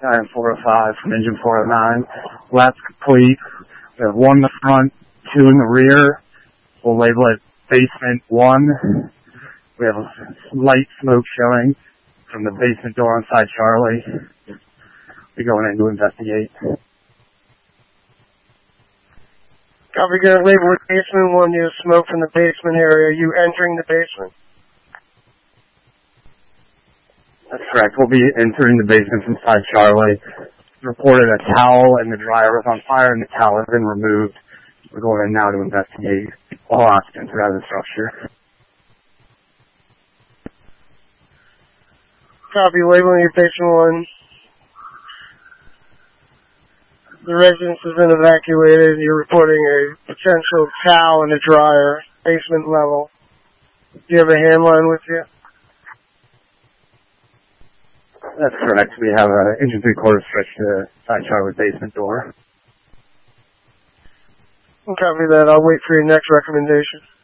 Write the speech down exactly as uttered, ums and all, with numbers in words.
nine four oh five from engine four oh nine. Lab's complete. We have one in the front, two in the rear. We'll label it basement one. We have a light smoke showing from the basement door inside Charlie. We're going in to investigate. Copy, gonna label it basement one. You have smoke from the basement area. Are you entering the basement? That's correct. We'll be entering the basement inside Charlie. Reported a towel and the dryer was on fire and the towel has been removed. We're going in now to investigate all occupants out of the structure. Copy, labeling your basement one. The residence has been evacuated. You're reporting a potential towel and a dryer, basement level. Do you have a handline with you? That's correct. We have an engine three-quarter stretch to side Charlie basement door. Copy that. I'll wait for your next recommendation.